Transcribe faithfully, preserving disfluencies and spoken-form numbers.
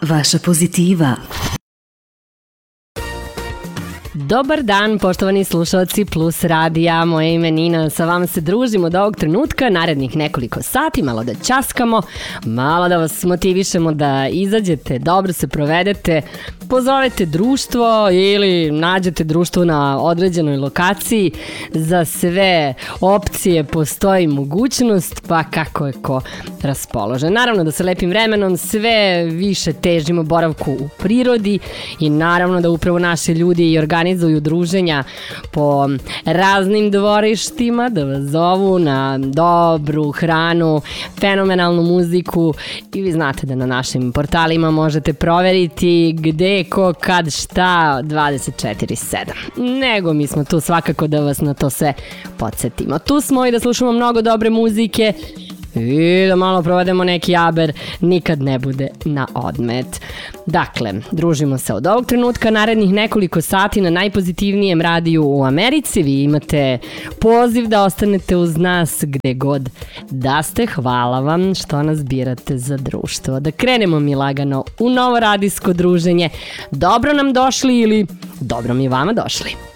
vaša pozitiva. Dobar dan, poštovani slušalci Plus radija, moje ime Nina, sa vama se družimo od ovog trenutka, narednih nekoliko sati, malo da ćaskamo, malo da vas motivišemo da izađete, dobro se provedete, pozovete društvo ili nađete društvo na određenoj lokaciji. Za sve opcije postoji mogućnost, pa kako je ko raspoložen. Naravno da sa lepim vremenom sve više težimo boravku u prirodi i naravno da upravo naši ljudi i organizuju druženja po raznim dvorištima, da vas zovu na dobru hranu, fenomenalnu muziku i vi znate da na našim portalima možete proveriti gde, ko, kad, šta, dvadeset četiri sedam. Nego mi smo tu svakako da vas na to sve podsjetimo. Tu smo i da slušamo mnogo dobre muzike i da malo provedemo neki aber, nikad ne bude na odmet. Dakle, družimo se od ovog trenutka narednih nekoliko sati na najpozitivnijem radiju u Americi. Vi imate poziv da ostanete uz nas gde god da ste. Hvala vam što nas birate za društvo. Da krenemo mi lagano u novo radijsko druženje. Dobro nam došli ili dobro mi vama došli.